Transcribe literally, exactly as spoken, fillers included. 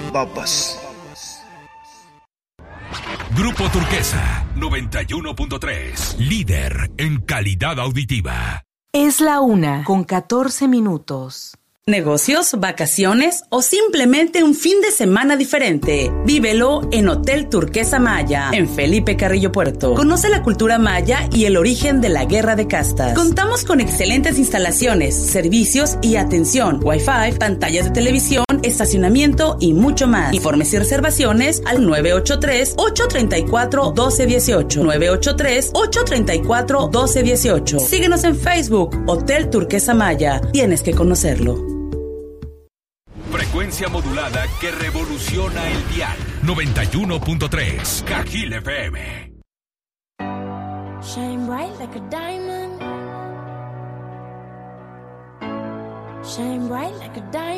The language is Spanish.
papas. Grupo Turquesa noventa y uno punto tres, líder en calidad auditiva. Es la una con catorce minutos. Negocios, vacaciones o simplemente un fin de semana diferente. Vívelo en Hotel Turquesa Maya, en Felipe Carrillo Puerto. Conoce la cultura maya y el origen de la guerra de castas. Contamos con excelentes instalaciones, servicios y atención, Wi-Fi, pantallas de televisión, estacionamiento y mucho más. Informes y reservaciones al nueve ocho tres, ocho tres cuatro, uno dos uno ocho. nueve ocho tres, ocho tres cuatro, uno dos uno ocho. Síguenos en Facebook, Hotel Turquesa Maya. Tienes que conocerlo. Frecuencia modulada que revoluciona el dial. noventa y uno punto tres, Cajil F M. Shine bright like a diamond. Shine bright like a diamond.